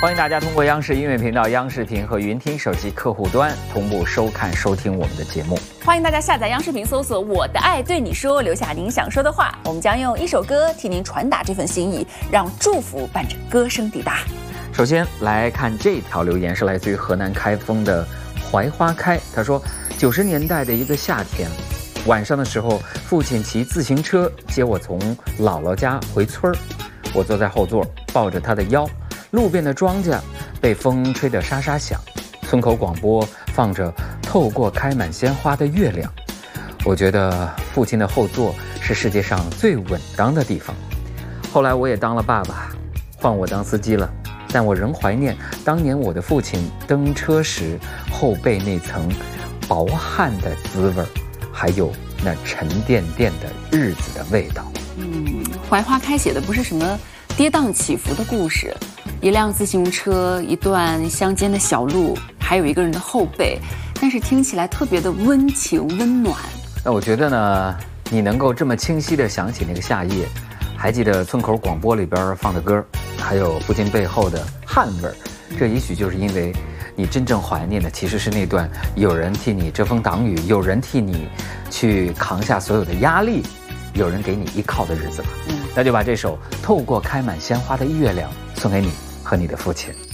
欢迎大家通过央视音乐频道、央视频和云听手机客户端同步收看、收听我们的节目。 欢迎大家下载央视频，搜索“我的爱对你说”，留下您想说的话。我们将用一首歌替您传达这份心意，让祝福伴着歌声抵达。 首先来看这条留言，是来自于河南开封的槐花开。他说，90年代的一个夏天，晚上的时候，父亲骑自行车接我从姥姥家回村儿，我坐在后座，抱着他的腰。路边的庄稼被风吹得沙沙响，村口广播放着透过开满鲜花的月亮。我觉得父亲的后座是世界上最稳当的地方。后来我也当了爸爸，换我当司机了，但我仍怀念当年我的父亲蹬车时后背那层薄汗的滋味，还有那沉甸甸的日子的味道。 槐花开写的不是什么跌宕起伏的故事，一辆自行车，一段乡间的小路，还有一个人的后背，但是听起来特别的温情温暖。 那我觉得呢，你能够这么清晰地想起那个夏夜，还记得村口广播里边放的歌，还有父亲背后的汗味儿，这也许就是因为你真正怀念的其实是那段有人替你遮风挡雨，有人替你去扛下所有的压力，有人给你依靠的日子吧。那就把这首《透过开满鲜花的月亮》送给你和你的父亲。